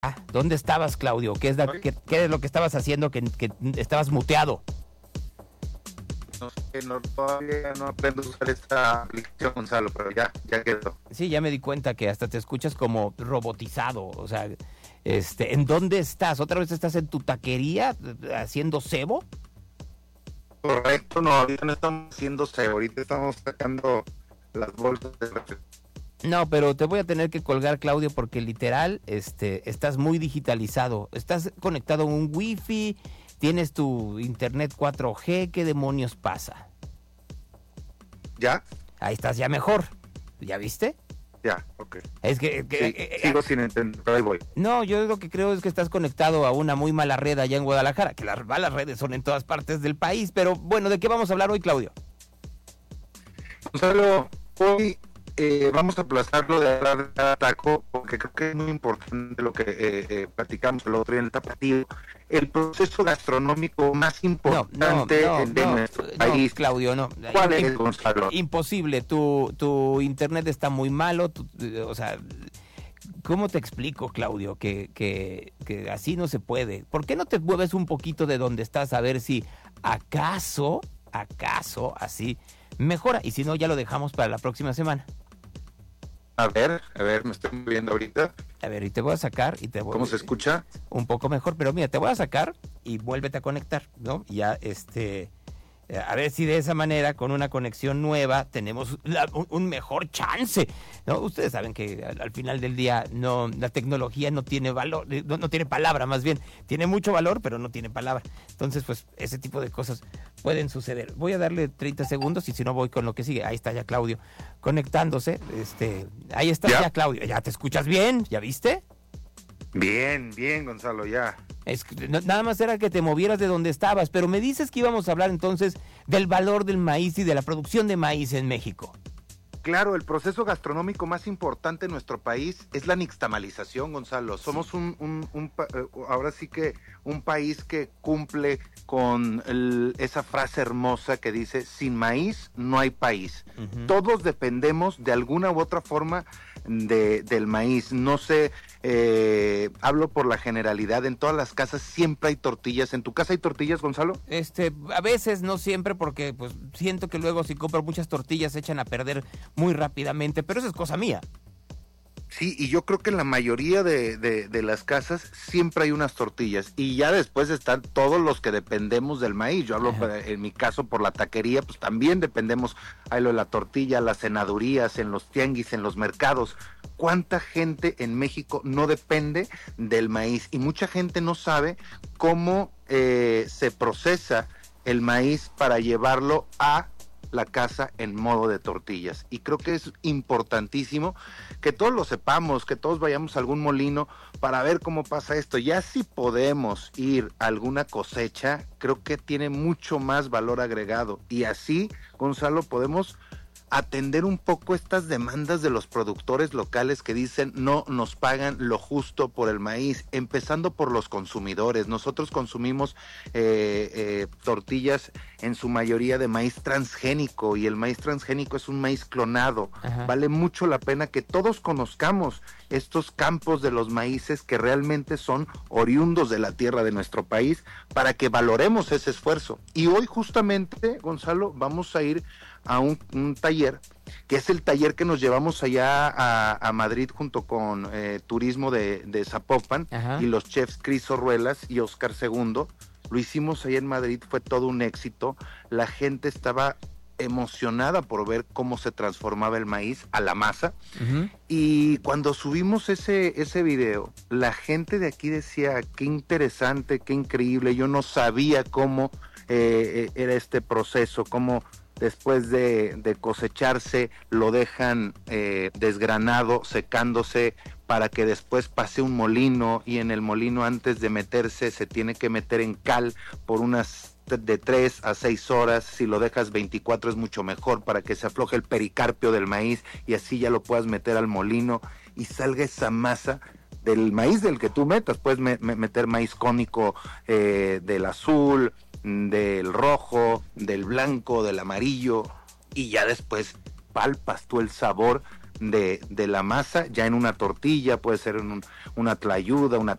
¿Dónde estabas, Claudio? ¿Qué es lo que estabas haciendo que estabas muteado? No sé, todavía no aprendo a usar esta aplicación, Gonzalo, pero ya quedó. Sí, ya me di cuenta que hasta te escuchas como robotizado. O sea, ¿en dónde estás? ¿Otra vez estás en tu taquería haciendo cebo? Correcto, no, ahorita no estamos haciendo cebo, ahorita estamos sacando las bolsas de refresco. No, pero te voy a tener que colgar, Claudio, porque literal, estás muy digitalizado. Estás conectado a un wifi, tienes tu internet 4G, ¿qué demonios pasa? ¿Ya? Ahí estás ya mejor, ¿ya viste? Ya, ok. Es que Sí, sigo sin entender, pero ahí voy. No, yo lo que creo es que estás conectado a una muy mala red allá en Guadalajara, que las malas redes son en todas partes del país, pero bueno, ¿de qué vamos a hablar hoy, Claudio? Gonzalo, hoy vamos a aplazarlo de hablar de cada taco, porque creo que es muy importante lo que platicamos el otro día en el Tapatío, el proceso gastronómico más importante de nuestro país. No, Claudio, no. ¿Cuál es, Gonzalo? Imposible, tu internet está muy malo, o sea, ¿cómo te explico, Claudio, que así no se puede? ¿Por qué no te mueves un poquito de donde estás a ver si acaso, así mejora? Y si no, ya lo dejamos para la próxima semana. A ver, me estoy moviendo ahorita. A ver, y te voy a sacar y te voy... ¿Cómo se escucha? Un poco mejor, pero mira, te voy a sacar y vuélvete a conectar, ¿no? Y ya, a ver si de esa manera, con una conexión nueva, tenemos un mejor chance, ¿no? Ustedes saben que al final del día la tecnología no tiene valor, no tiene palabra, más bien, tiene mucho valor, pero no tiene palabra. Entonces, pues, ese tipo de cosas pueden suceder. Voy a darle 30 segundos y si no voy con lo que sigue. Ahí está ya Claudio conectándose. Ahí está ya Claudio. ¿Ya te escuchas bien? ¿Ya viste? Bien, Gonzalo, ya. Nada más era que te movieras de donde estabas, pero me dices que íbamos a hablar entonces del valor del maíz y de la producción de maíz en México. Claro, el proceso gastronómico más importante en nuestro país es la nixtamalización, Gonzalo. Somos ahora sí que un país que cumple con esa frase hermosa que dice, sin maíz no hay país. Uh-huh. Todos dependemos de alguna u otra forma del maíz. No sé, hablo por la generalidad, en todas las casas siempre hay tortillas. ¿En tu casa hay tortillas, Gonzalo? A veces, no siempre, porque pues siento que luego si compro muchas tortillas se echan a perder muy rápidamente, pero eso es cosa mía. Sí, y yo creo que en la mayoría de las casas siempre hay unas tortillas, y ya después están todos los que dependemos del maíz. Yo hablo, en mi caso, por la taquería, pues también dependemos, hay lo de la tortilla, las cenadurías, en los tianguis, en los mercados. ¿Cuánta gente en México no depende del maíz? Y mucha gente no sabe cómo se procesa el maíz para llevarlo a la casa en modo de tortillas, y creo que es importantísimo que todos lo sepamos, que todos vayamos a algún molino para ver cómo pasa esto. Ya si podemos ir a alguna cosecha, creo que tiene mucho más valor agregado, y así, Gonzalo, podemos atender un poco estas demandas de los productores locales que dicen no nos pagan lo justo por el maíz, empezando por los consumidores. Nosotros consumimos tortillas en su mayoría de maíz transgénico, y el maíz transgénico es un maíz clonado. Ajá. Vale mucho la pena que todos conozcamos estos campos de los maíces que realmente son oriundos de la tierra de nuestro país, para que valoremos ese esfuerzo. Y hoy justamente, Gonzalo, vamos a ir a un taller, que es el taller que nos llevamos allá a Madrid junto con Turismo de Zapopan. Ajá. Y los chefs Cris Orruelas y Oscar Segundo. Lo hicimos allá en Madrid, fue todo un éxito. La gente estaba emocionada por ver cómo se transformaba el maíz a la masa. Uh-huh. Y cuando subimos ese video, la gente de aquí decía, qué interesante, qué increíble. Yo no sabía cómo era este proceso, cómo después de cosecharse lo dejan desgranado, secándose, para que después pase un molino, y en el molino, antes de meterse, se tiene que meter en cal por unas de 3 a 6 horas. Si lo dejas 24 es mucho mejor, para que se afloje el pericarpio del maíz y así ya lo puedas meter al molino y salga esa masa del maíz del que tú metas. Puedes meter maíz cónico, del azul, del rojo, del blanco, del amarillo, y ya después palpas tú el sabor de la masa ya en una tortilla, puede ser en una tlayuda, una